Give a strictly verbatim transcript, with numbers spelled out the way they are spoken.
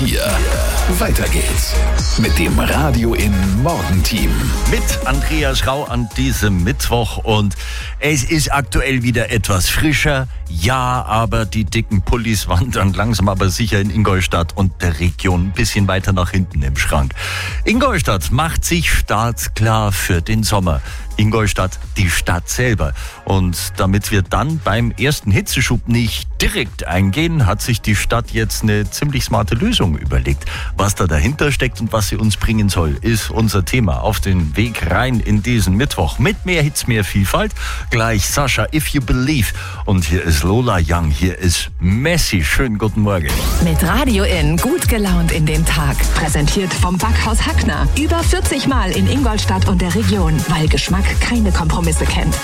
hier. Weiter geht's mit dem Radio in Morgenteam. Mit Andreas Rau an diesem Mittwoch und es ist aktuell wieder etwas frischer. Ja, aber die dicken Pullis wandern langsam aber sicher in Ingolstadt und der Region ein bisschen weiter nach hinten im Schrank. Ingolstadt macht sich startklar für den Sommer. Ingolstadt, die Stadt selber. Und damit wir dann beim ersten Hitzeschub nicht direkt eingehen, hat sich die Stadt jetzt eine ziemlich smarte Lösung überlegt. Was da dahinter steckt und was sie uns bringen soll, ist unser Thema auf den Weg rein in diesen Mittwoch. Mit mehr Hits, mehr Vielfalt. Gleich Sascha, If You Believe. Und hier ist Lola Young, hier ist Messi. Schönen guten Morgen. Mit Radio in, gut gelaunt in den Tag. Präsentiert vom Backhaus Hackner. Über vierzig Mal in Ingolstadt und der Region, weil Geschmack keine Kompromisse kennt.